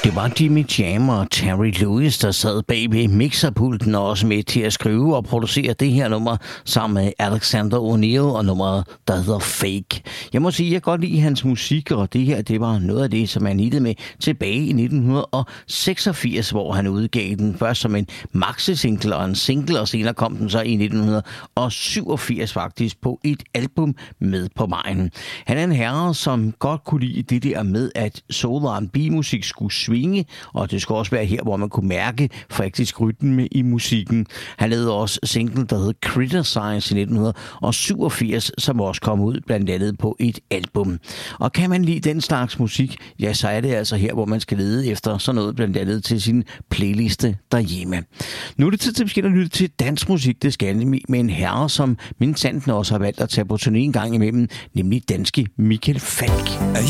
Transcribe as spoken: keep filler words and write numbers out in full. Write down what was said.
Det var Jimmy Jam og Terry Lewis, der sad bag ved mixerpulten og også med til at skrive og producere det her nummer sammen med Alexander O'Neal og nummeret, der hedder Fake. Jeg må sige, at jeg godt lide hans musik, og det her, det var noget af det, som han hittede med tilbage i nitten seksogfirs, hvor han udgav den først som en maxi-single og en single, og senere kom den så i nitten syvogfirs faktisk på et album med på vejen. Han er en herre, som godt kunne lide det der med, at soul og R and B-musik skulle svinge, og det skulle også være her, hvor man kunne mærke faktisk rytme i musikken. Han lavede også single, der hed Criticize i nitten syvogfirs, som også kom ud blandt andet på et album. Og kan man lide den slags musik, ja, så er det altså her, hvor man skal lede efter sådan noget blandt andet til sin playliste derhjemme. Nu er det tid til, at vi skal lytte til dansmusik. Det skal jeg med en herre, som min sanden også har valgt at tage på turné en gang imellem, nemlig danske Michael Falch.